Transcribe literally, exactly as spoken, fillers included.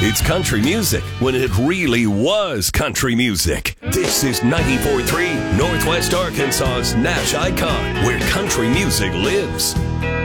It's country music when it really was country music. This is ninety-four point three Northwest Arkansas's Nash Icon, where country music lives.